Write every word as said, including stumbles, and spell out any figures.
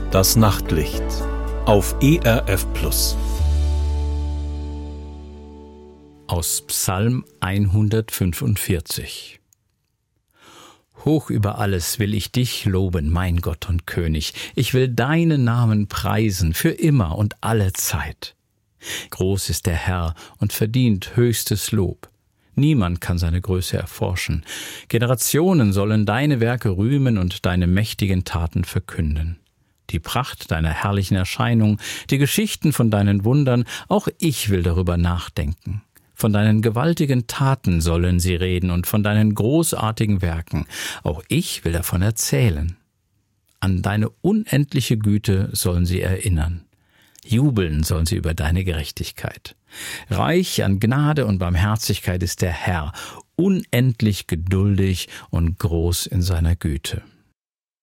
Das Nachtlicht auf E R F Plus. Aus Psalm hundertfünfundvierzig. Hoch über alles will ich dich loben, mein Gott und König. Ich will deinen Namen preisen für immer und alle Zeit. Groß ist der Herr und verdient höchstes Lob. Niemand kann seine Größe erforschen. Generationen sollen deine Werke rühmen und deine mächtigen Taten verkünden. Die Pracht deiner herrlichen Erscheinung, die Geschichten von deinen Wundern, auch ich will darüber nachdenken. Von deinen gewaltigen Taten sollen sie reden und von deinen großartigen Werken. Auch ich will davon erzählen. An deine unendliche Güte sollen sie erinnern. Jubeln sollen sie über deine Gerechtigkeit. Reich an Gnade und Barmherzigkeit ist der Herr, unendlich geduldig und groß in seiner Güte.